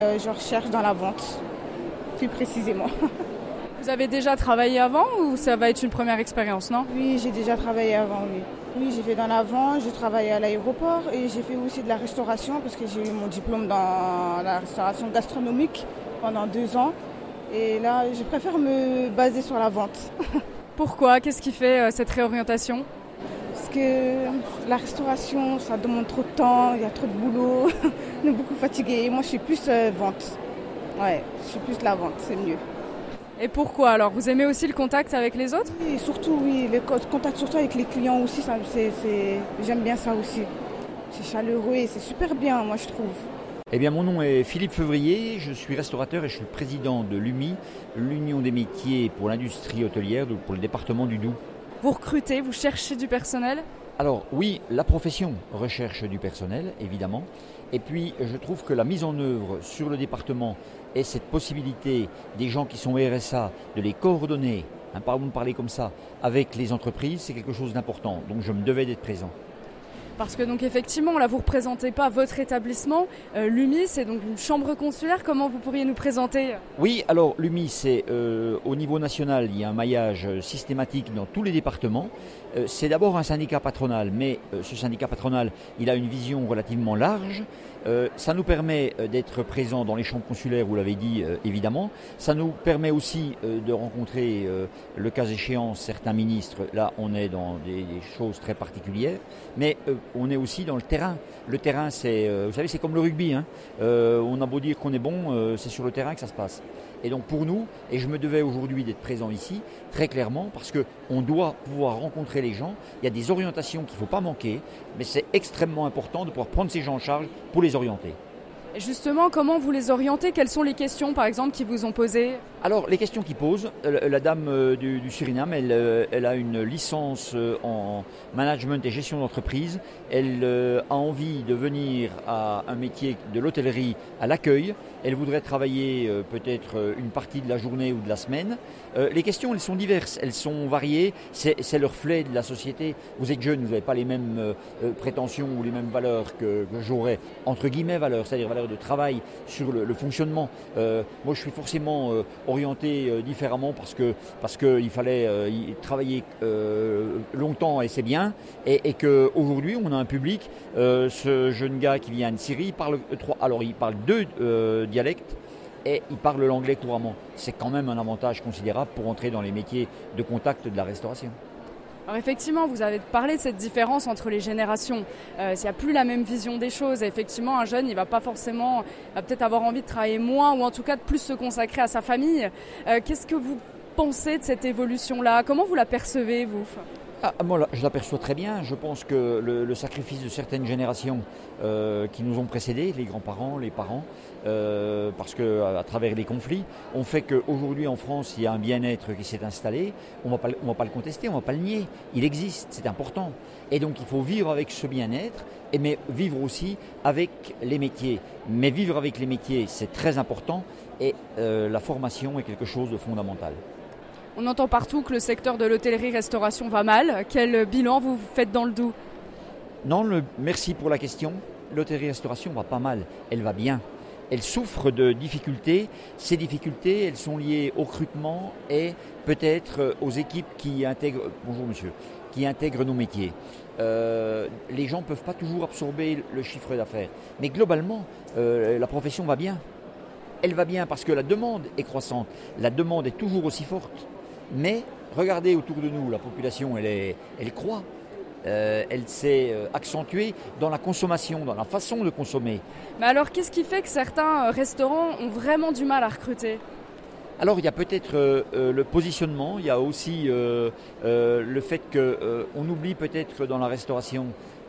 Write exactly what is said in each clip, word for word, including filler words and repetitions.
Euh, je recherche dans la vente, plus précisément. Vous avez déjà travaillé avant ou ça va être une première expérience, non? Oui, j'ai déjà travaillé avant, oui. Oui, j'ai fait dans la vente, j'ai travaillé à l'aéroport et j'ai fait aussi de la restauration parce que j'ai eu mon diplôme dans la restauration gastronomique pendant deux ans. Et là, je préfère me baser sur la vente. Pourquoi? Qu'est-ce qui fait euh, cette réorientation? Parce que la restauration, ça demande trop de temps, il y a trop de boulot, on est beaucoup fatigué. Moi, je suis plus euh, vente. Ouais, je suis plus la vente, c'est mieux. Et pourquoi alors? Vous aimez aussi le contact avec les autres? Et surtout, oui, le contact surtout avec les clients aussi, ça, c'est, c'est, j'aime bien ça aussi. C'est chaleureux et c'est super bien, moi, je trouve. Eh bien, mon nom est Philippe Fevrier, je suis restaurateur et je suis président de l'U M I, l'Union des métiers pour l'industrie hôtelière, donc pour le département du Doubs. Vous recrutez, vous cherchez du personnel? Alors oui, la profession recherche du personnel, évidemment. Et puis, je trouve que la mise en œuvre sur le département et cette possibilité des gens qui sont R S A de les coordonner, hein, pardon de parler comme ça, avec les entreprises, c'est quelque chose d'important. Donc je me devais d'être présent. Parce que donc effectivement, là vous ne représentez pas votre établissement. Euh, L'U M I, c'est donc une chambre consulaire. Comment vous pourriez nous présenter? Oui, alors l'U M I, c'est euh, au niveau national, il y a un maillage systématique dans tous les départements. Euh, c'est d'abord un syndicat patronal, mais euh, ce syndicat patronal, il a une vision relativement large. Euh, ça nous permet d'être présents dans les chambres consulaires, vous l'avez dit euh, évidemment. Ça nous permet aussi euh, de rencontrer, euh, le cas échéant, certains ministres. Là, on est dans des, des choses très particulières, mais euh, on est aussi dans le terrain. Le terrain, c'est, euh, vous savez, c'est comme le rugby. Hein. Euh, on a beau dire qu'on est bon, euh, c'est sur le terrain que ça se passe. Et donc pour nous, et je me devais aujourd'hui d'être présent ici, très clairement, parce qu'on doit pouvoir rencontrer les gens. Il y a des orientations qu'il ne faut pas manquer, mais c'est extrêmement important de pouvoir prendre ces gens en charge pour les orienter. Et justement, comment vous les orientez? Quelles sont les questions, par exemple, qui vous ont posées? Alors, les questions qu'ils posent, la dame du, du Suriname, elle, elle a une licence en management et gestion d'entreprise. Elle a envie de venir à un métier de l'hôtellerie à l'accueil. Elle voudrait travailler peut-être une partie de la journée ou de la semaine. Les questions, elles sont diverses, elles sont variées. C'est, c'est le reflet de la société. Vous êtes jeune, vous n'avez pas les mêmes prétentions ou les mêmes valeurs que, que j'aurais, entre guillemets valeurs, c'est-à-dire valeurs de travail sur le, le fonctionnement. Euh, moi, je suis forcément euh, orienté euh, différemment parce que parce que il fallait euh, y travailler euh, longtemps et c'est bien. Et, et que aujourd'hui, on a un public. Euh, ce jeune gars qui vient de Syrie, il parle trois. Alors, il parle deux euh, dialectes. Et il parle l'anglais couramment. C'est quand même un avantage considérable pour entrer dans les métiers de contact de la restauration. Alors effectivement, vous avez parlé de cette différence entre les générations. Euh, il n'y a plus la même vision des choses. Et effectivement, un jeune, il va pas forcément, va peut-être avoir envie de travailler moins ou en tout cas de plus se consacrer à sa famille. Euh, qu'est-ce que vous pensez de cette évolution-là? Comment vous la percevez, vous? Ah, moi, je l'aperçois très bien. Je pense que le, le sacrifice de certaines générations euh, qui nous ont précédés, les grands-parents, les parents, euh, parce qu'à à travers les conflits, ont fait qu'aujourd'hui en France, il y a un bien-être qui s'est installé. On ne va pas le contester, on ne va pas le nier. Il existe, c'est important. Et donc, il faut vivre avec ce bien-être, et mais vivre aussi avec les métiers. Mais vivre avec les métiers, c'est très important, et euh, la formation est quelque chose de fondamental. On entend partout que le secteur de l'hôtellerie-restauration va mal. Quel bilan vous faites dans le Doubs? Non, le, merci pour la question. L'hôtellerie-restauration va pas mal, elle va bien. Elle souffre de difficultés. Ces difficultés, elles sont liées au recrutement et peut-être aux équipes qui intègrent, bonjour monsieur, qui intègrent nos métiers. Euh, les gens ne peuvent pas toujours absorber le chiffre d'affaires. Mais globalement, euh, la profession va bien. Elle va bien parce que la demande est croissante. La demande est toujours aussi forte. Mais regardez autour de nous, la population, elle, est, elle croît. Euh, elle s'est accentuée dans la consommation, dans la façon de consommer. Mais alors, qu'est-ce qui fait que certains restaurants ont vraiment du mal à recruter? Alors, il y a peut-être euh, le positionnement, il y a aussi euh, euh, le fait qu'on euh, oublie peut-être dans la restauration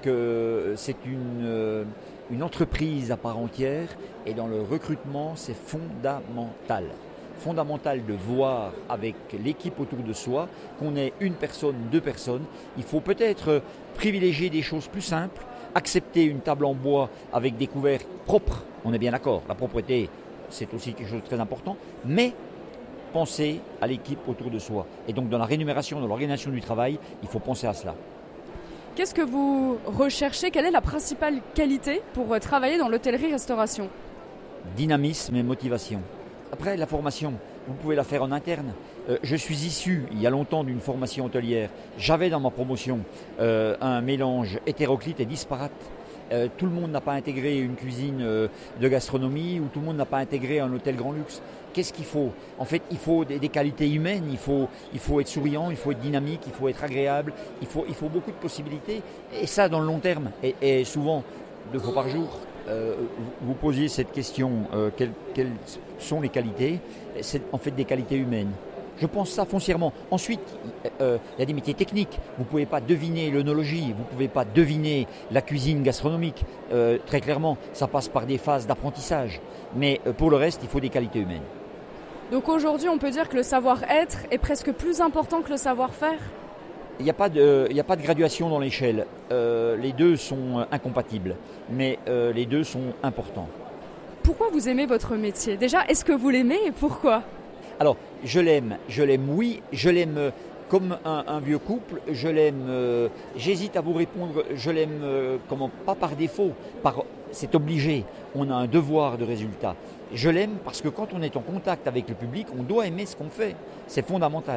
que c'est une, euh, une entreprise à part entière et dans le recrutement, c'est fondamental. Fondamental de voir avec l'équipe autour de soi qu'on ait une personne, deux personnes. Il faut peut-être privilégier des choses plus simples, accepter une table en bois avec des couverts propres, on est bien d'accord, la propreté c'est aussi quelque chose de très important, mais penser à l'équipe autour de soi. Et donc dans la rémunération, dans l'organisation du travail, il faut penser à cela. Qu'est-ce que vous recherchez? Quelle est la principale qualité pour travailler dans l'hôtellerie-restauration? dynamisme et motivation. Après, la formation, vous pouvez la faire en interne. Euh, je suis issu, il y a longtemps, d'une formation hôtelière. J'avais dans ma promotion euh, un mélange hétéroclite et disparate. Euh, tout le monde n'a pas intégré une cuisine euh, de gastronomie ou tout le monde n'a pas intégré un hôtel grand luxe. Qu'est-ce qu'il faut ? En fait, il faut des, des qualités humaines, il faut, il faut être souriant, il faut être dynamique, il faut être agréable, il faut, il faut beaucoup de possibilités. Et ça, dans le long terme, et, et souvent, deux fois par jour. Euh, vous, vous posiez cette question, euh, quelles, quelles sont les qualités ? C'est en fait des qualités humaines. Je pense ça foncièrement. Ensuite, euh, il y a des métiers techniques. Vous ne pouvez pas deviner l'œnologie, vous ne pouvez pas deviner la cuisine gastronomique. Euh, très clairement, ça passe par des phases d'apprentissage. Mais euh, pour le reste, il faut des qualités humaines. Donc aujourd'hui, on peut dire que le savoir-être est presque plus important que le savoir-faire ? Il n'y a pas de, il n'y a pas de graduation dans l'échelle. Euh, les deux sont incompatibles, mais euh, les deux sont importants. Pourquoi vous aimez votre métier ? Déjà, est-ce que vous l'aimez et pourquoi ? Alors, je l'aime, je l'aime, oui, je l'aime euh, comme un, un vieux couple, je l'aime, euh, j'hésite à vous répondre, je l'aime, euh, comment, pas par défaut, par, c'est obligé, on a un devoir de résultat. Je l'aime parce que quand on est en contact avec le public, on doit aimer ce qu'on fait, c'est fondamental.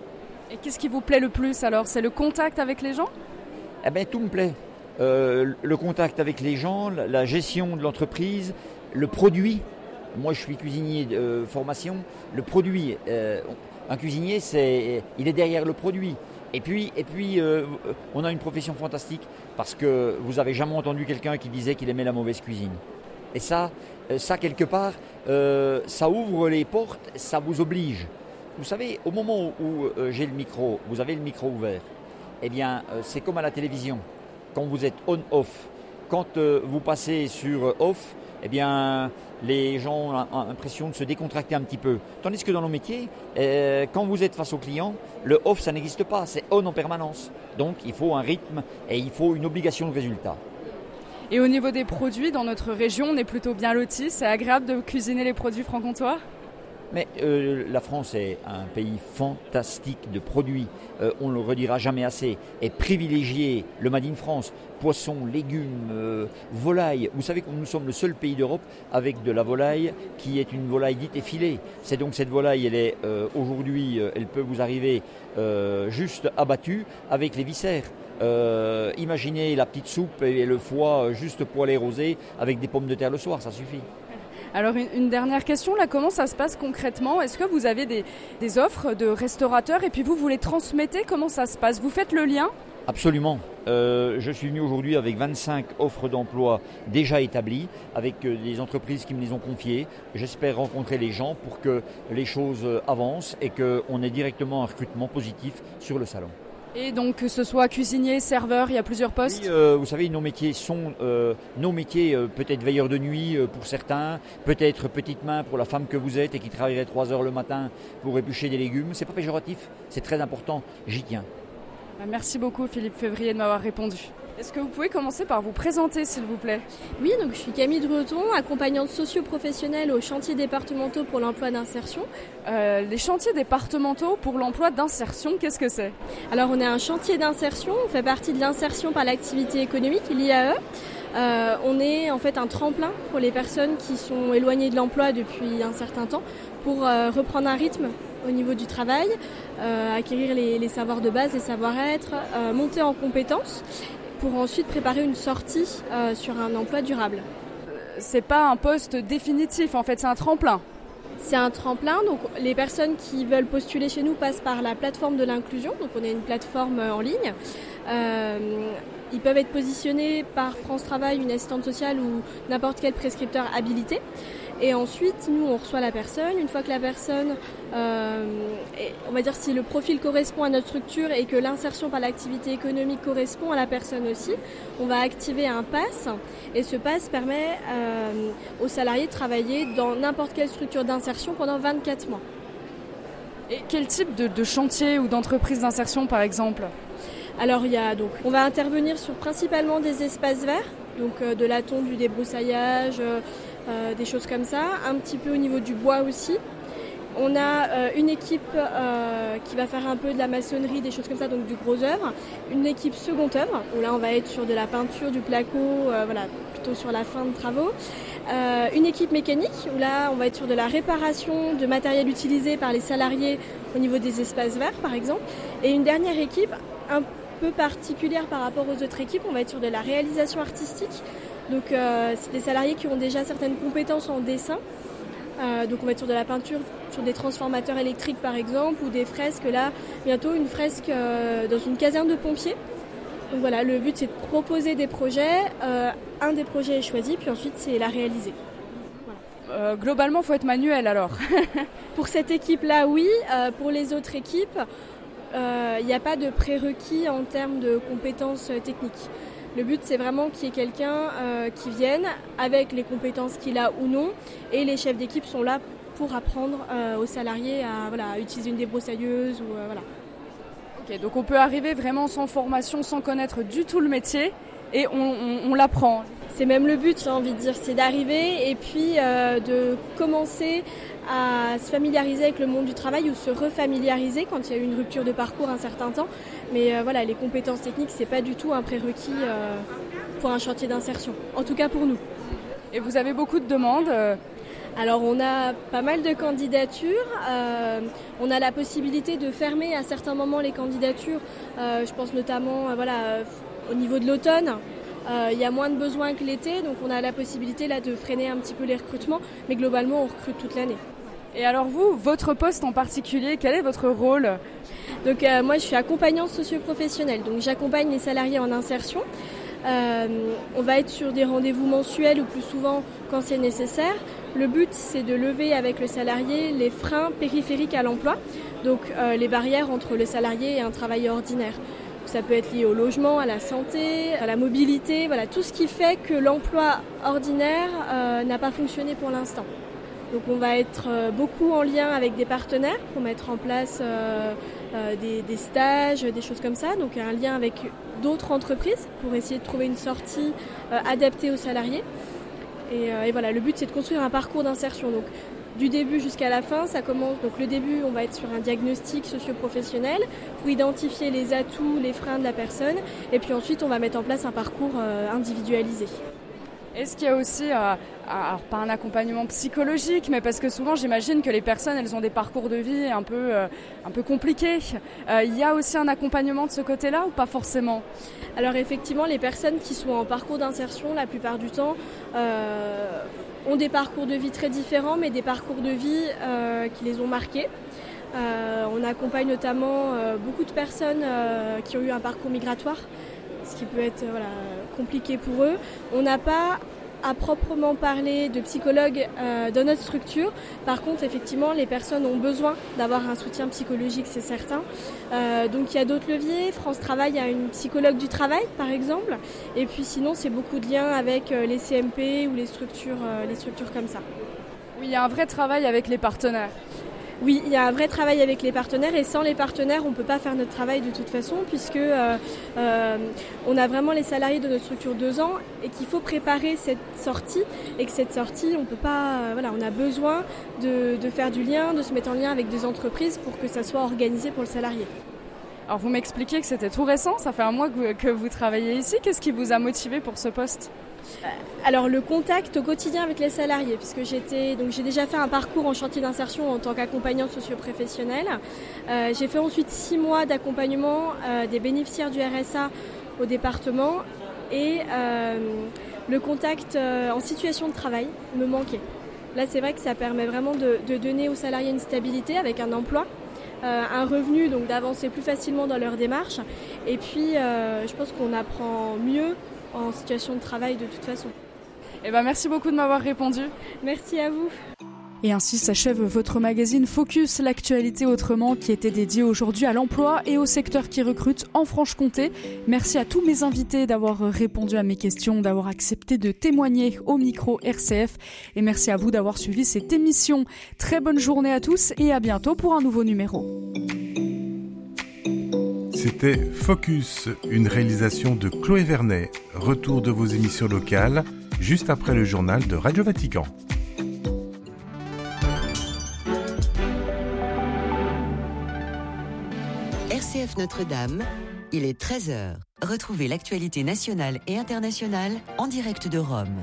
Et qu'est-ce qui vous plaît le plus alors ? C'est le contact avec les gens ? Eh bien, tout me plaît. Euh, le contact avec les gens, la, la gestion de l'entreprise, le produit. Moi, je suis cuisinier de euh, formation. Le produit, euh, un cuisinier, c'est, il est derrière le produit. Et puis, et puis euh, on a une profession fantastique parce que vous n'avez jamais entendu quelqu'un qui disait qu'il aimait la mauvaise cuisine. Et ça, ça quelque part, euh, ça ouvre les portes, ça vous oblige. Vous savez, au moment où euh, j'ai le micro, vous avez le micro ouvert, eh bien, euh, c'est comme à la télévision. Quand vous êtes on-off, quand euh, vous passez sur off, eh bien, les gens ont l'impression de se décontracter un petit peu. Tandis que dans nos métiers, euh, quand vous êtes face au client, le off, ça n'existe pas, c'est on en permanence. Donc, il faut un rythme et il faut une obligation de résultat. Et au niveau des produits, dans notre région, on est plutôt bien lotis. C'est agréable de cuisiner les produits franc-comtois ? Mais euh, la France est un pays fantastique de produits, euh, on ne le redira jamais assez, et privilégier le Made in France, poissons, légumes, euh, volailles. Vous savez que nous sommes le seul pays d'Europe avec de la volaille qui est une volaille dite effilée. C'est donc cette volaille, elle est euh, aujourd'hui, euh, elle peut vous arriver euh, juste abattue avec les viscères. Euh, imaginez la petite soupe et le foie juste poêlé rosé avec des pommes de terre le soir, ça suffit. Alors une, une dernière question, là, comment ça se passe concrètement ? Est-ce que vous avez des, des offres de restaurateurs et puis vous, vous les transmettez ? Comment ça se passe ? Vous faites le lien ? Absolument. Euh, je suis venu aujourd'hui avec vingt-cinq offres d'emploi déjà établies, avec euh, des entreprises qui me les ont confiées. J'espère rencontrer les gens pour que les choses avancent et qu'on ait directement un recrutement positif sur le salon. Et donc que ce soit cuisinier, serveur, il y a plusieurs postes ? Oui, euh, vous savez, nos métiers sont euh, nos métiers, euh, peut-être veilleur de nuit euh, pour certains, peut-être petite main pour la femme que vous êtes et qui travaillerait trois heures le matin pour éplucher des légumes. C'est pas péjoratif, c'est très important, j'y tiens. Merci beaucoup Philippe Février de m'avoir répondu. Est-ce que vous pouvez commencer par vous présenter s'il vous plaît ? Oui, donc je suis Camille Dreton, accompagnante socio-professionnelle aux chantiers départementaux pour l'emploi d'insertion. Euh, les chantiers départementaux pour l'emploi d'insertion, qu'est-ce que c'est ? Alors on est un chantier d'insertion, on fait partie de l'insertion par l'activité économique, l'I A E. Euh, on est en fait un tremplin pour les personnes qui sont éloignées de l'emploi depuis un certain temps pour euh, reprendre un rythme au niveau du travail, euh, acquérir les, les savoirs de base, les savoir-être, euh, monter en compétences pour ensuite préparer une sortie euh, sur un emploi durable. C'est pas un poste définitif, en fait, c'est un tremplin. C'est un tremplin, donc les personnes qui veulent postuler chez nous passent par la plateforme de l'inclusion, donc on a une plateforme en ligne. Euh, ils peuvent être positionnés par France Travail, une assistante sociale ou n'importe quel prescripteur habilité. Et ensuite, nous, on reçoit la personne. Une fois que la personne, euh, est, on va dire si le profil correspond à notre structure et que l'insertion par l'activité économique correspond à la personne aussi, on va activer un pass. Et ce pass permet euh, aux salariés de travailler dans n'importe quelle structure d'insertion pendant vingt-quatre mois. Et quel type de, de chantier ou d'entreprise d'insertion, par exemple ? Alors, il y a donc, on va intervenir sur principalement des espaces verts, donc euh, de la tonte, du débroussaillage, euh, Euh, des choses comme ça, un petit peu au niveau du bois aussi. On a euh, une équipe euh, qui va faire un peu de la maçonnerie, des choses comme ça, donc du gros œuvre. Une équipe second œuvre, où là on va être sur de la peinture, du placo, euh, voilà, plutôt sur la fin de travaux. Euh, une équipe mécanique, où là on va être sur de la réparation de matériel utilisé par les salariés au niveau des espaces verts par exemple. Et une dernière équipe, un peu particulière par rapport aux autres équipes, on va être sur de la réalisation artistique. Donc euh, c'est des salariés qui ont déjà certaines compétences en dessin. Euh, donc on va être sur de la peinture, sur des transformateurs électriques par exemple, ou des fresques. Là, bientôt une fresque euh, dans une caserne de pompiers. Donc voilà, le but c'est de proposer des projets. Euh, un des projets est choisi, puis ensuite c'est la réaliser. Voilà. Euh, globalement, il faut être manuel alors. Pour cette équipe-là, oui. Euh, pour les autres équipes, il euh, n'y a pas de prérequis en termes de compétences techniques. Le but, c'est vraiment qu'il y ait quelqu'un euh, qui vienne avec les compétences qu'il a ou non. Et les chefs d'équipe sont là pour apprendre euh, aux salariés à, voilà, à utiliser une débroussailleuse. Ou, euh, voilà. Ok, donc on peut arriver vraiment sans formation, sans connaître du tout le métier et on, on, on l'apprend. C'est même le but, j'ai envie de dire, c'est d'arriver et puis euh, de commencer à se familiariser avec le monde du travail ou se refamiliariser quand il y a eu une rupture de parcours un certain temps. Mais euh, voilà, les compétences techniques, c'est pas du tout un prérequis euh, pour un chantier d'insertion, en tout cas pour nous. Et vous avez beaucoup de demandes euh... Alors on a pas mal de candidatures, euh, on a la possibilité de fermer à certains moments les candidatures, euh, je pense notamment euh, voilà, euh, au niveau de l'automne. Il euh, y a moins de besoins que l'été, donc on a la possibilité là de freiner un petit peu les recrutements, mais globalement on recrute toute l'année. Et alors vous, votre poste en particulier, quel est votre rôle ? Donc euh, moi je suis accompagnante socio-professionnelle, donc j'accompagne les salariés en insertion. Euh, on va être sur des rendez-vous mensuels ou plus souvent quand c'est nécessaire. Le but c'est de lever avec le salarié les freins périphériques à l'emploi, donc euh, les barrières entre le salarié et un travailleur ordinaire. Ça peut être lié au logement, à la santé, à la mobilité, voilà, tout ce qui fait que l'emploi ordinaire euh, n'a pas fonctionné pour l'instant. Donc on va être euh, beaucoup en lien avec des partenaires pour mettre en place euh, euh, des, des stages, des choses comme ça. Donc un lien avec d'autres entreprises pour essayer de trouver une sortie euh, adaptée aux salariés. Et, euh, et voilà, le but c'est de construire un parcours d'insertion. Donc du début jusqu'à la fin, ça commence. Donc le début, on va être sur un diagnostic socio-professionnel pour identifier les atouts, les freins de la personne. Et puis ensuite, on va mettre en place un parcours euh, individualisé. Est-ce qu'il y a aussi, euh, alors pas un accompagnement psychologique, mais parce que souvent j'imagine que les personnes, elles ont des parcours de vie un peu, euh, un peu compliqués. Euh, il y a aussi un accompagnement de ce côté-là ou pas forcément ? Alors effectivement, les personnes qui sont en parcours d'insertion, la plupart du temps, euh, ont des parcours de vie très différents, mais des parcours de vie euh, qui les ont marqués. Euh, on accompagne notamment euh, beaucoup de personnes euh, qui ont eu un parcours migratoire, ce qui peut être euh, voilà, compliqué pour eux. On n'a pas à proprement parler de psychologue euh, dans notre structure. Par contre, effectivement, les personnes ont besoin d'avoir un soutien psychologique, c'est certain. Euh, donc il y a d'autres leviers. France Travail a une psychologue du travail, par exemple. Et puis sinon, c'est beaucoup de liens avec euh, les C M P ou les structures, euh, les structures comme ça. Oui, il y a un vrai travail avec les partenaires. Oui, il y a un vrai travail avec les partenaires et sans les partenaires, on ne peut pas faire notre travail de toute façon puisque euh, euh, on a vraiment les salariés de notre structure deux ans et qu'il faut préparer cette sortie et que cette sortie, on peut pas, euh, voilà, on a besoin de, de faire du lien, de se mettre en lien avec des entreprises pour que ça soit organisé pour le salarié. Alors vous m'expliquiez que c'était tout récent, ça fait un mois que vous, que vous travaillez ici. Qu'est-ce qui vous a motivé pour ce poste ? Alors le contact au quotidien avec les salariés, puisque j'étais donc j'ai déjà fait un parcours en chantier d'insertion en tant qu'accompagnante socio-professionnelle. Euh, j'ai fait ensuite six mois d'accompagnement euh, des bénéficiaires du R S A au département et euh, le contact euh, en situation de travail me manquait. Là c'est vrai que ça permet vraiment de, de donner aux salariés une stabilité avec un emploi. Euh, un revenu, donc d'avancer plus facilement dans leur démarche. Et puis, euh, je pense qu'on apprend mieux en situation de travail de toute façon. Eh ben, merci beaucoup de m'avoir répondu. Merci à vous. Et ainsi s'achève votre magazine Focus, l'actualité autrement, qui était dédié aujourd'hui à l'emploi et au secteur qui recrute en Franche-Comté. Merci à tous mes invités d'avoir répondu à mes questions, d'avoir accepté de témoigner au micro R C F. Et merci à vous d'avoir suivi cette émission. Très bonne journée à tous et à bientôt pour un nouveau numéro. C'était Focus, une réalisation de Chloé Vernet. Retour de vos émissions locales, juste après le journal de Radio Vatican. C F Notre-Dame, il est treize heures. Retrouvez l'actualité nationale et internationale en direct de Rome.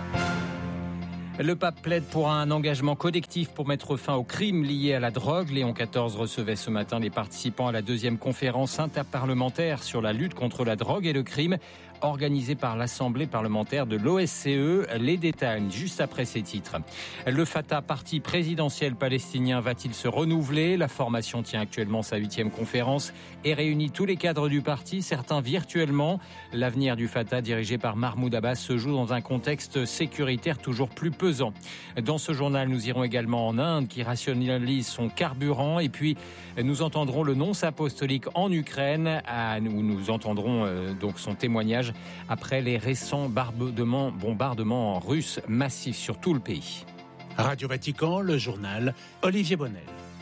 Le pape plaide pour un engagement collectif pour mettre fin aux crimes liés à la drogue. Léon quatorze recevait ce matin les participants à la deuxième conférence interparlementaire sur la lutte contre la drogue et le crime, organisée par l'Assemblée parlementaire de l'O S C E. Les détails juste après ces titres. Le Fatah, parti présidentiel palestinien, va-t-il se renouveler? La formation tient actuellement sa huitième conférence et réunit tous les cadres du parti, certains virtuellement. L'avenir du Fatah, dirigé par Mahmoud Abbas, se joue dans un contexte sécuritaire toujours plus pesant. Dans ce journal, nous irons également en Inde qui rationalise son carburant et puis nous entendrons le nonce apostolique en Ukraine où nous entendrons euh, donc son témoignage après les récents bombardements, bombardements russes massifs sur tout le pays. Radio Vatican, le journal Olivier Bonnel.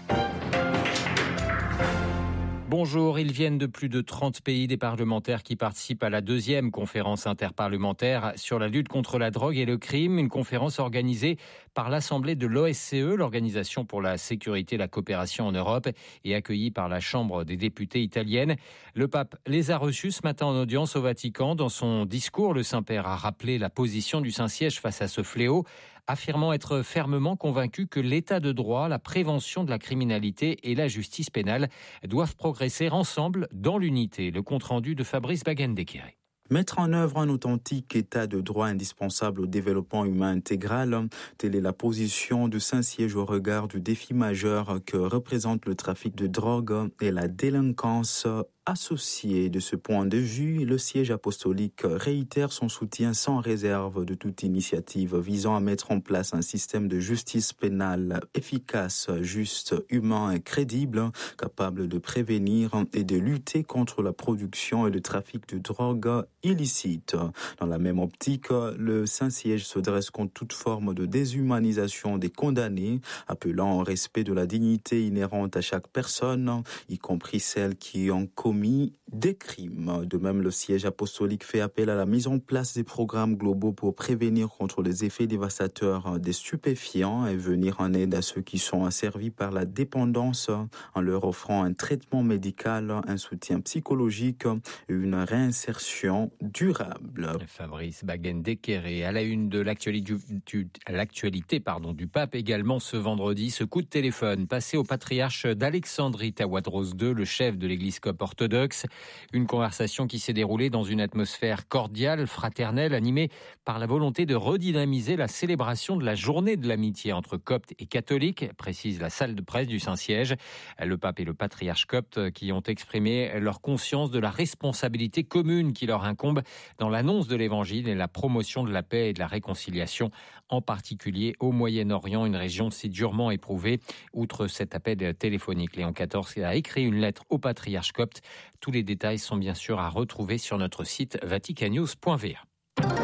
Bonjour, ils viennent de plus de trente pays, des parlementaires qui participent à la deuxième conférence interparlementaire sur la lutte contre la drogue et le crime, une conférence organisée par l'Assemblée de l'O S C E, l'Organisation pour la sécurité et la coopération en Europe, et accueillie par la Chambre des députés italienne. Le pape les a reçus ce matin en audience au Vatican. Dans son discours, le Saint-Père a rappelé la position du Saint-Siège face à ce fléau, affirmant être fermement convaincu que l'état de droit, la prévention de la criminalité et la justice pénale doivent progresser ensemble dans l'unité. Le compte-rendu de Fabrice Baguen-Dequéré. Mettre en œuvre un authentique état de droit indispensable au développement humain intégral, telle est la position du Saint-Siège au regard du défi majeur que représente le trafic de drogue et la délinquance associé. De ce point de vue, le siège apostolique réitère son soutien sans réserve de toute initiative visant à mettre en place un système de justice pénale efficace, juste, humain et crédible, capable de prévenir et de lutter contre la production et le trafic de drogue illicite. Dans la même optique, le Saint-Siège se dresse contre toute forme de déshumanisation des condamnés, appelant au respect de la dignité inhérente à chaque personne, y compris celles qui ont commis des crimes. De même, le siège apostolique fait appel à la mise en place des programmes globaux pour prévenir contre les effets dévastateurs des stupéfiants et venir en aide à ceux qui sont asservis par la dépendance en leur offrant un traitement médical, un soutien psychologique et une réinsertion durable. Fabrice Baguen-Dequéré, à la une de l'actualité, du, l'actualité pardon, du pape également ce vendredi, ce coup de téléphone passé au patriarche d'Alexandrie, Tawadros deux, le chef de l'église copte orthodoxe. Une conversation qui s'est déroulée dans une atmosphère cordiale, fraternelle, animée par la volonté de redynamiser la célébration de la journée de l'amitié entre coptes et catholiques, précise la salle de presse du Saint-Siège. Le pape et le patriarche copte qui ont exprimé leur conscience de la responsabilité commune qui leur incombe dans l'annonce de l'évangile et la promotion de la paix et de la réconciliation, en particulier au Moyen-Orient, une région si durement éprouvée. Outre cet appel téléphonique, Léon quatorze a écrit une lettre au patriarche copte. Tous les détails sont bien sûr à retrouver sur notre site vaticannews point v a.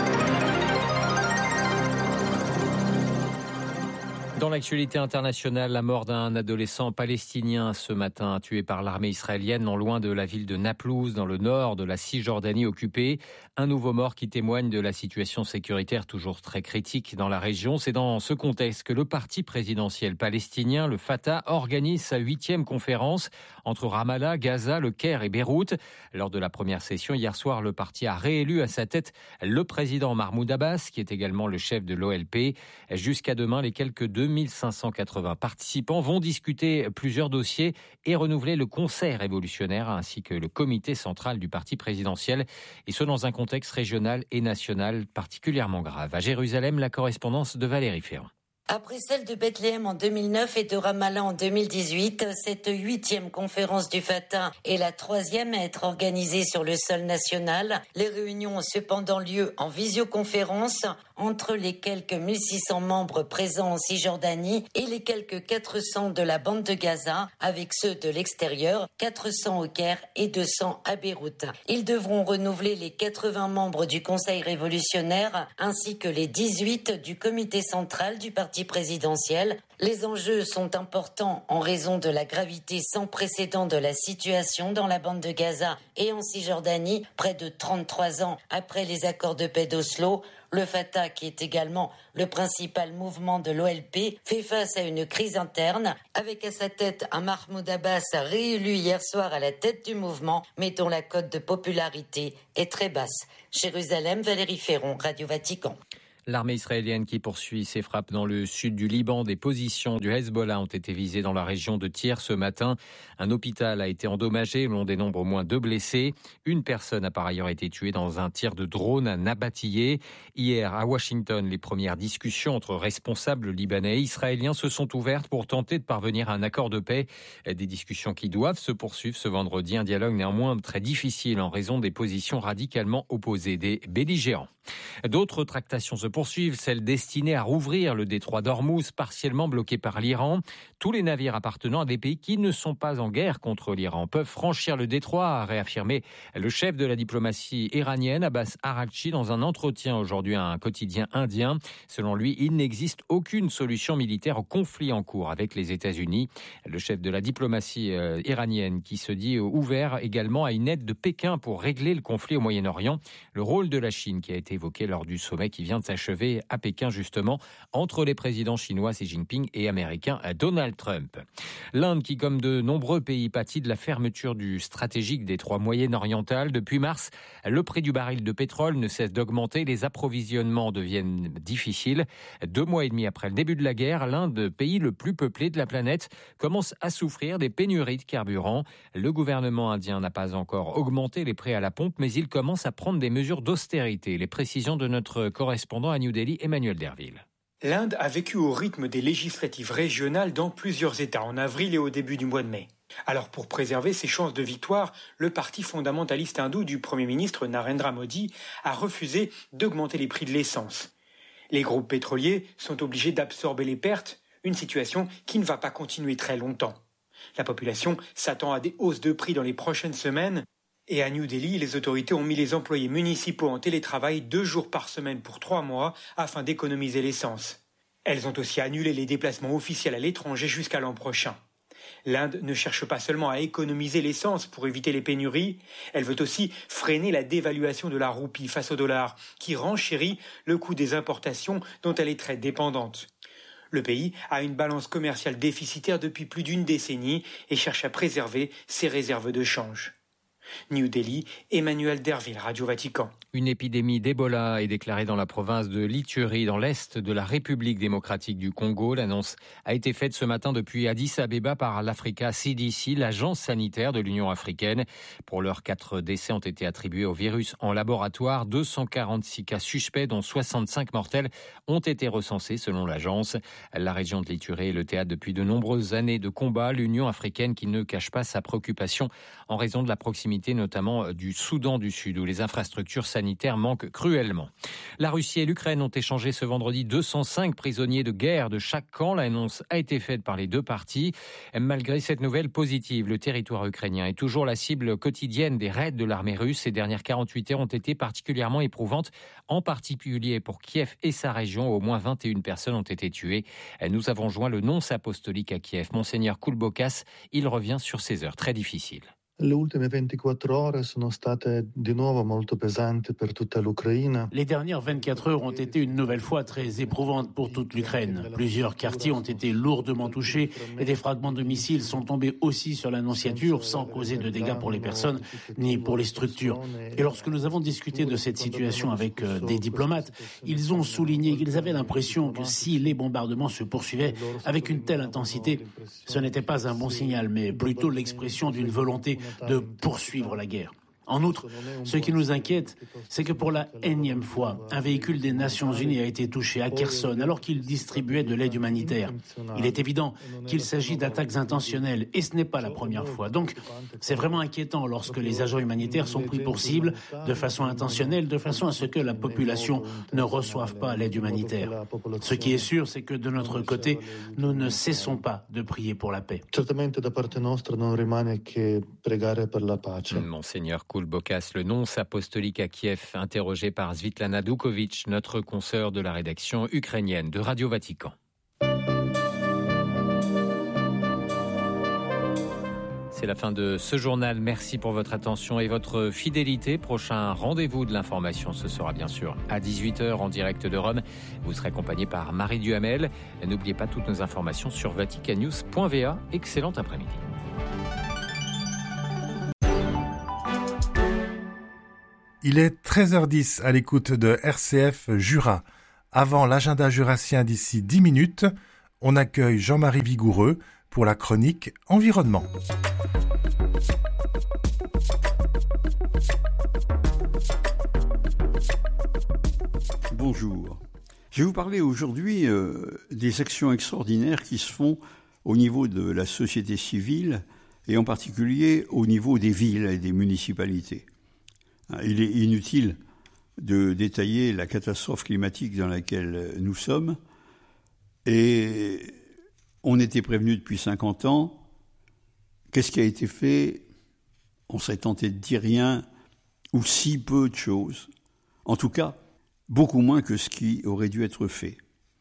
Dans l'actualité internationale, la mort d'un adolescent palestinien ce matin tué par l'armée israélienne non loin de la ville de Naplouse, dans le nord de la Cisjordanie occupée. Un nouveau mort qui témoigne de la situation sécuritaire toujours très critique dans la région. C'est dans ce contexte que le parti présidentiel palestinien, le Fatah, organise sa huitième conférence entre Ramallah, Gaza, le Caire et Beyrouth. Lors de la première session hier soir, le parti a réélu à sa tête le président Mahmoud Abbas, qui est également le chef de l'O L P. Jusqu'à demain, les quelques deux mille cinq cent quatre-vingts participants vont discuter plusieurs dossiers et renouveler le Conseil révolutionnaire ainsi que le comité central du parti présidentiel, et ce dans un contexte régional et national particulièrement grave. À Jérusalem, la correspondance de Valérie Ferrand. Après celle de Bethléem en deux mille neuf et de Ramallah en deux mille dix-huit, cette huitième conférence du Fatah est la troisième à être organisée sur le sol national. Les réunions ont cependant lieu en visioconférence entre les quelques mille six cents membres présents en Cisjordanie et les quelques quatre cents de la bande de Gaza, avec ceux de l'extérieur, quatre cents au Caire et deux cents à Beyrouth. Ils devront renouveler les quatre-vingts membres du Conseil révolutionnaire ainsi que les dix-huit du comité central du parti présidentiel. Les enjeux sont importants en raison de la gravité sans précédent de la situation dans la bande de Gaza et en Cisjordanie, près de trente-trois ans après les accords de paix d'Oslo. Le Fatah, qui est également le principal mouvement de l'O L P, fait face à une crise interne, avec à sa tête un Mahmoud Abbas réélu hier soir à la tête du mouvement, mais dont la cote de popularité est très basse. Jérusalem, Valérie Ferron, Radio Vatican. L'armée israélienne qui poursuit ses frappes dans le sud du Liban, des positions du Hezbollah ont été visées dans la région de Tyr ce matin. Un hôpital a été endommagé, l'on dénombre au moins deux blessés. Une personne a par ailleurs été tuée dans un tir de drone à Nabatillé. Hier, à Washington, les premières discussions entre responsables libanais et israéliens se sont ouvertes pour tenter de parvenir à un accord de paix. Des discussions qui doivent se poursuivre ce vendredi. Un dialogue néanmoins très difficile en raison des positions radicalement opposées des belligérants. D'autres tractations se poursuivent, celles destinées à rouvrir le détroit d'Ormuz, partiellement bloqué par l'Iran. Tous les navires appartenant à des pays qui ne sont pas en guerre contre l'Iran peuvent franchir le détroit, a réaffirmé le chef de la diplomatie iranienne, Abbas Araghchi, dans un entretien aujourd'hui à un quotidien indien. Selon lui, il n'existe aucune solution militaire au conflit en cours avec les États-Unis. Le chef de la diplomatie euh, iranienne qui se dit ouvert également à une aide de Pékin pour régler le conflit au Moyen-Orient. Le rôle de la Chine qui a été évoqué lors du sommet qui vient de s'achever à Pékin justement entre les présidents chinois Xi Jinping et américain Donald Trump. L'Inde qui, comme de nombreux pays, pâtit de la fermeture du stratégique détroit moyen-oriental. Depuis mars, le prix du baril de pétrole ne cesse d'augmenter, les approvisionnements deviennent difficiles. Deux mois et demi après le début de la guerre, l'Inde, pays le plus peuplé de la planète, commence à souffrir des pénuries de carburant. Le gouvernement indien n'a pas encore augmenté les prix à la pompe, mais il commence à prendre des mesures d'austérité. Les précisions de notre correspondant à New Delhi, Emmanuel Derville. L'Inde a vécu au rythme des législatives régionales dans plusieurs États en avril et au début du mois de mai. Alors pour préserver ses chances de victoire, le parti fondamentaliste hindou du Premier ministre Narendra Modi a refusé d'augmenter les prix de l'essence. Les groupes pétroliers sont obligés d'absorber les pertes, une situation qui ne va pas continuer très longtemps. La population s'attend à des hausses de prix dans les prochaines semaines. Et à New Delhi, les autorités ont mis les employés municipaux en télétravail deux jours par semaine pour trois mois afin d'économiser l'essence. Elles ont aussi annulé les déplacements officiels à l'étranger jusqu'à l'an prochain. L'Inde ne cherche pas seulement à économiser l'essence pour éviter les pénuries, elle veut aussi freiner la dévaluation de la roupie face au dollar, qui renchérit le coût des importations dont elle est très dépendante. Le pays a une balance commerciale déficitaire depuis plus d'une décennie et cherche à préserver ses réserves de change. New Delhi, Emmanuel Derville, Radio Vatican. Une épidémie d'Ebola est déclarée dans la province de l'Ituri, dans l'est de la République démocratique du Congo. L'annonce a été faite ce matin depuis Addis Abeba par l'Africa C D C, l'agence sanitaire de l'Union africaine. Pour l'heure, quatre décès ont été attribués au virus en laboratoire. deux cent quarante-six cas suspects, dont soixante-cinq mortels, ont été recensés selon l'agence. La région de l'Ituri est le théâtre depuis de nombreuses années de combats. L'Union africaine qui ne cache pas sa préoccupation en raison de la proximité notamment du Soudan du Sud, où les infrastructures sanitaires manquent cruellement. La Russie et l'Ukraine ont échangé ce vendredi deux cent cinq prisonniers de guerre de chaque camp. L'annonce a été faite par les deux parties. Malgré cette nouvelle positive, le territoire ukrainien est toujours la cible quotidienne des raids de l'armée russe. Ces dernières quarante-huit heures ont été particulièrement éprouvantes, en particulier pour Kiev et sa région. Au moins vingt et une personnes ont été tuées. Nous avons joint le nonce apostolique à Kiev, Monseigneur Koulbokas. Il revient sur ces heures très difficiles. Le ultime ventiquattro ore sono state di nuovo molto pesanti per tutta l'Ucraina. Les dernières vingt-quatre heures ont été une nouvelle fois très éprouvantes pour toute l'Ukraine. Plusieurs quartiers ont été lourdement touchés et des fragments de missiles sont tombés aussi sur l'annonciature sans causer de dégâts pour les personnes ni pour les structures. Et lorsque nous avons discuté de cette situation avec euh, des diplomates, ils ont souligné qu'ils avaient l'impression que si les bombardements se poursuivaient avec une telle intensité, ce n'était pas un bon signal, mais plutôt l'expression d'une volonté de poursuivre la guerre. En outre, ce qui nous inquiète, c'est que pour la énième fois, un véhicule des Nations Unies a été touché à Kherson alors qu'il distribuait de l'aide humanitaire. Il est évident qu'il s'agit d'attaques intentionnelles et ce n'est pas la première fois. Donc, c'est vraiment inquiétant lorsque les agents humanitaires sont pris pour cible de façon intentionnelle, de façon à ce que la population ne reçoive pas l'aide humanitaire. Ce qui est sûr, c'est que de notre côté, nous ne cessons pas de prier pour la paix. Monseigneur Koulbokas, le nonce apostolique à Kiev, interrogé par Svitlana Dukovic, notre consoeur de la rédaction ukrainienne de Radio Vatican. C'est la fin de ce journal. Merci pour votre attention et votre fidélité. Prochain rendez-vous de l'information, ce sera bien sûr à dix-huit heures en direct de Rome. Vous serez accompagné par Marie Duhamel. N'oubliez pas toutes nos informations sur vatican news point v a. Excellent après-midi. Il est treize heures dix à l'écoute de R C F Jura. Avant l'agenda jurassien d'ici dix minutes, on accueille Jean-Marie Vigoureux pour la chronique Environnement. Bonjour. Je vais vous parler aujourd'hui euh, des actions extraordinaires qui se font au niveau de la société civile et en particulier au niveau des villes et des municipalités. Il est inutile de détailler la catastrophe climatique dans laquelle nous sommes. Et on était prévenu depuis cinquante ans. Qu'est-ce qui a été fait ? On serait tenté de dire rien ou si peu de choses. En tout cas, beaucoup moins que ce qui aurait dû être fait.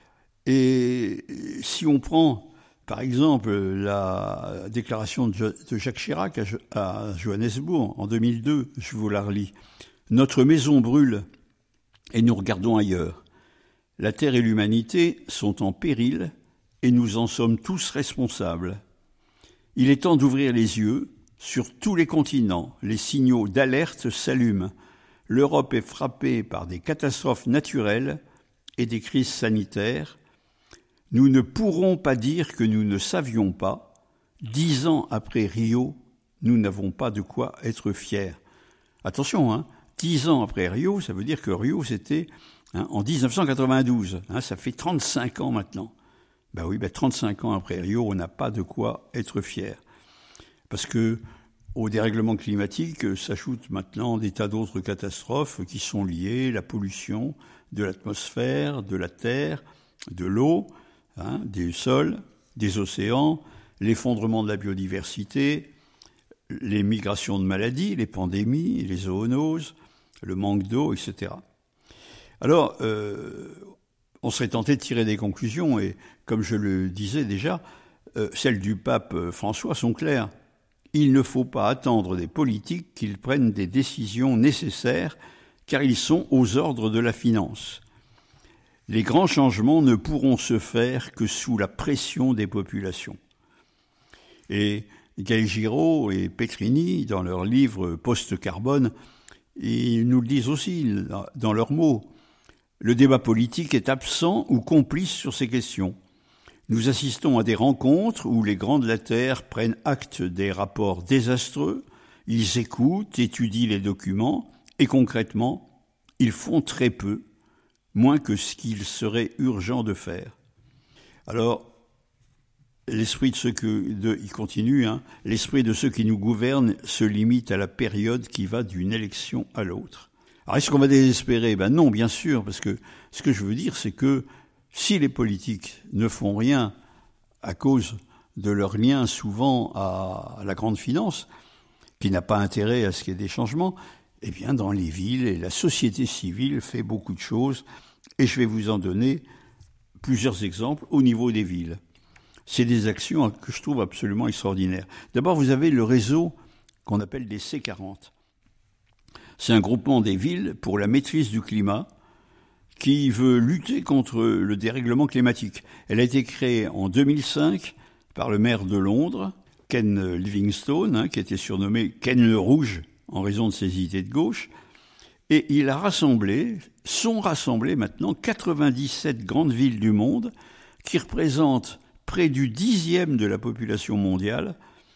Et si on prend, par exemple, la déclaration de Jacques Chirac à Johannesburg en deux mille deux, je vous la relis. « Notre maison brûle et nous regardons ailleurs. La Terre et l'humanité sont en péril et nous en sommes tous responsables. Il est temps d'ouvrir les yeux. Sur tous les continents, les signaux d'alerte s'allument. L'Europe est frappée par des catastrophes naturelles et des crises sanitaires. Nous ne pourrons pas dire que nous ne savions pas. Dix ans après Rio, nous n'avons pas de quoi être fiers. » Attention, hein, dix ans après Rio, ça veut dire que Rio, c'était hein, en dix-neuf cent quatre-vingt-douze. Hein, ça fait trente-cinq ans maintenant. Ben oui, ben trente-cinq ans après Rio, on n'a pas de quoi être fiers. Parce que au dérèglement climatique s'ajoutent maintenant des tas d'autres catastrophes qui sont liées, la pollution de l'atmosphère, de la terre, de l'eau, hein, des sols, des océans, l'effondrement de la biodiversité, les migrations de maladies, les pandémies, les zoonoses, le manque d'eau, et cetera. Alors, euh, on serait tenté de tirer des conclusions, et comme je le disais déjà, euh, celles du pape François sont claires. Il ne faut pas attendre des politiques qu'ils prennent des décisions nécessaires, car ils sont aux ordres de la finance. Les grands changements ne pourront se faire que sous la pression des populations. Et Gaël Giraud et Petrini, dans leur livre Post-Carbone, ils nous le disent aussi dans leurs mots. Le débat politique est absent ou complice sur ces questions. Nous assistons à des rencontres où les grands de la Terre prennent acte des rapports désastreux, ils écoutent, étudient les documents et concrètement, ils font très peu, moins que ce qu'il serait urgent de faire. Alors, l'esprit de ceux que, de, il continue, hein, l'esprit de ceux qui nous gouvernent se limite à la période qui va d'une élection à l'autre. Alors, est-ce qu'on va désespérer ? Ben non, bien sûr, parce que ce que je veux dire, c'est que si les politiques ne font rien à cause de leur lien souvent à la grande finance, qui n'a pas intérêt à ce qu'il y ait des changements, eh bien, dans les villes, et la société civile fait beaucoup de choses, et je vais vous en donner plusieurs exemples au niveau des villes. C'est des actions que je trouve absolument extraordinaires. D'abord, vous avez le réseau qu'on appelle des C quarante. C'est un groupement des villes pour la maîtrise du climat qui veut lutter contre le dérèglement climatique. Elle a été créée en deux mille cinq par le maire de Londres, Ken Livingstone, hein, qui était surnommé Ken le Rouge en raison de ses idées de gauche. Et il a rassemblé, sont rassemblées maintenant quatre-vingt-dix-sept grandes villes du monde qui représentent près du dixième de la population mondiale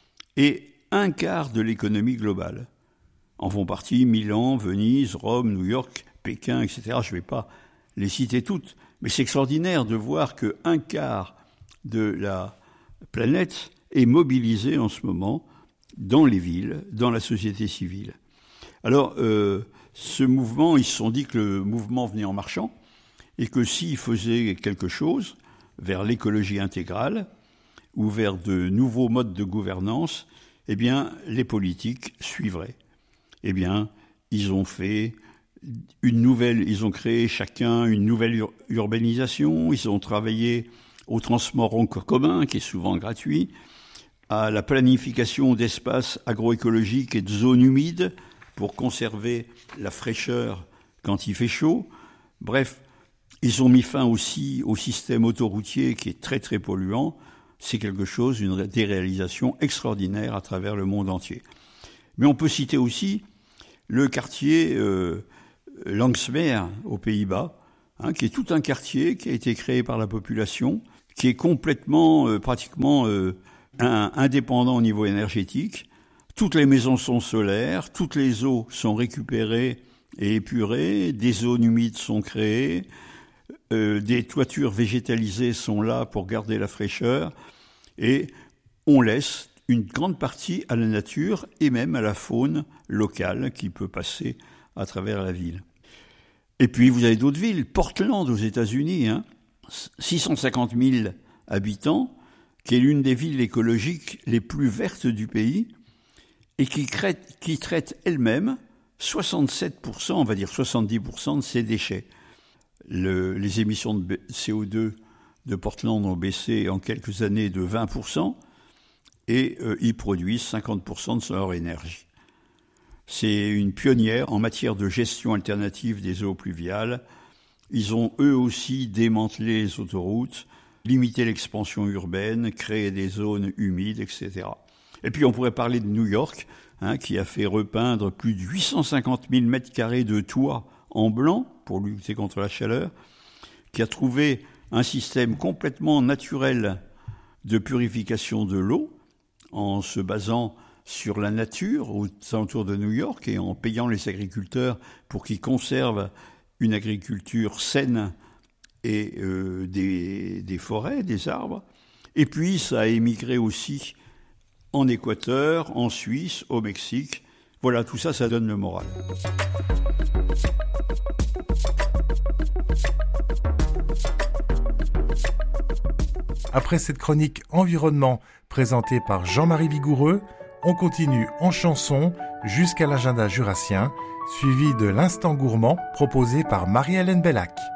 et un quart de l'économie globale. En font partie Milan, Venise, Rome, New York, Pékin, et cetera. Je ne vais pas les citer toutes, mais c'est extraordinaire de voir qu'un quart de la planète est mobilisé en ce moment dans les villes, dans la société civile. Alors, euh, ce mouvement, ils se sont dit que le mouvement venait en marchant et que s'il faisait quelque chose vers l'écologie intégrale ou vers de nouveaux modes de gouvernance, eh bien, les politiques suivraient. Eh bien, ils ont fait une nouvelle, ils ont créé chacun une nouvelle ur- urbanisation, ils ont travaillé au transport en commun, qui est souvent gratuit, à la planification d'espaces agroécologiques et de zones humides pour conserver la fraîcheur quand il fait chaud. Bref, ils ont mis fin aussi au système autoroutier qui est très très polluant. C'est quelque chose, une des réalisations extraordinaires à travers le monde entier. Mais on peut citer aussi le quartier euh, Landsmeer aux Pays-Bas, hein, qui est tout un quartier qui a été créé par la population, qui est complètement, euh, pratiquement euh, un, indépendant au niveau énergétique. Toutes les maisons sont solaires, toutes les eaux sont récupérées et épurées, des zones humides sont créées, euh, des toitures végétalisées sont là pour garder la fraîcheur, et on laisse une grande partie à la nature et même à la faune locale qui peut passer à travers la ville. Et puis vous avez d'autres villes, Portland aux États-Unis, hein, six cent cinquante mille habitants, qui est l'une des villes écologiques les plus vertes du pays et qui, crée, qui traite elle-même soixante-sept pour cent, on va dire soixante-dix pour cent de ses déchets. Le, les émissions de C O deux de Portland ont baissé en quelques années de vingt pour cent et euh, ils produisent cinquante pour cent de leur énergie. C'est une pionnière en matière de gestion alternative des eaux pluviales. Ils ont eux aussi démantelé les autoroutes, limité l'expansion urbaine, créé des zones humides, et cetera. Et puis on pourrait parler de New York, hein, qui a fait repeindre plus de huit cent cinquante mille mètres carrés de toit en blanc pour lutter contre la chaleur, qui a trouvé un système complètement naturel de purification de l'eau en se basant sur la nature aux alentours de New York et en payant les agriculteurs pour qu'ils conservent une agriculture saine et euh, des, des forêts, des arbres. Et puis ça a émigré aussi en Équateur, en Suisse, au Mexique. Voilà, tout ça, ça donne le moral. Après cette chronique environnement présentée par Jean-Marie Vigoureux, on continue en chanson jusqu'à l'agenda jurassien, suivi de l'instant gourmand proposé par Marie-Hélène Bellac.